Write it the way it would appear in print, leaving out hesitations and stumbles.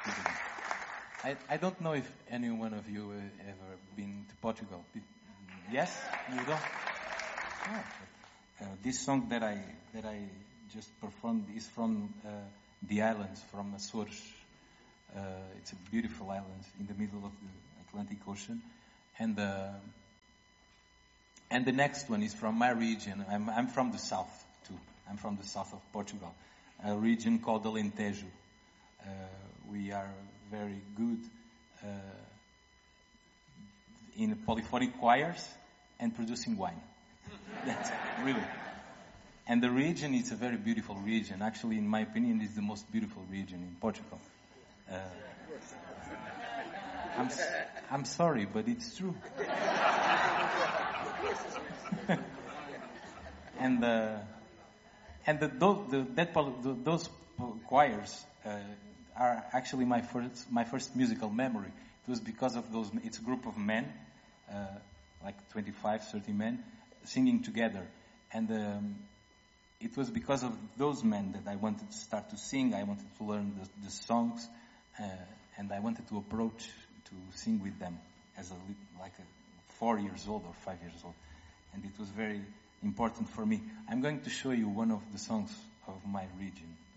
I don't know if any one of you ever been to Portugal. Yes, you don't. Oh, this song that I just performed is from the islands, from Açores. It's a beautiful island in the middle of the Atlantic Ocean, and the next one is from my region. I'm from the south too. I'm from the south of Portugal, a region called Alentejo. We are very good in polyphonic choirs and producing wine. That's really. And the region is a very beautiful region. Actually, in my opinion, it's the most beautiful region in Portugal. I'm sorry, but it's true. Those choirs are actually my first musical memory. It was because of those. It's a group of men, like 25, 30 men, singing together, and it was because of those men that I wanted to start to sing. I wanted to learn the songs, and I wanted to approach to sing with them as like 4 years old or 5 years old, and it was very important for me. I'm going to show you one of the songs of my region.